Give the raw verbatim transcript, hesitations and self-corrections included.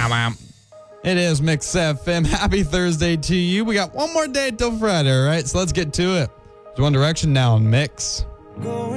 It is Mix F M. Happy Thursday to you. We got one more day till Friday, all right? So let's get to it. It's One Direction now on Mix. Going